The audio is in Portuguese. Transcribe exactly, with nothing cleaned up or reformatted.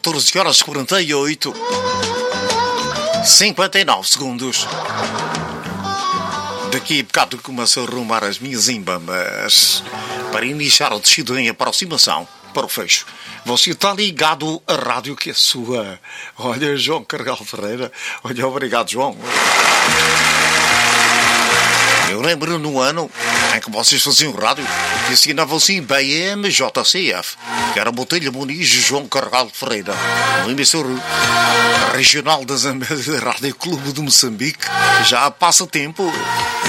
catorze horas quarenta e oito, cinquenta e nove segundos. Daqui a bocado começo a arrumar as minhas embambas para iniciar o descido em aproximação para o fecho. Você está ligado à rádio que é sua. Olha, João Carregal Ferreira. Olha, obrigado, João. Eu lembro no ano em que vocês faziam rádio e assinavam-se B M J C F, que era Botelho Muniz João Carregal Ferreira, no emissor regional das Américas, Rádio Clube de Moçambique. Já passa tempo.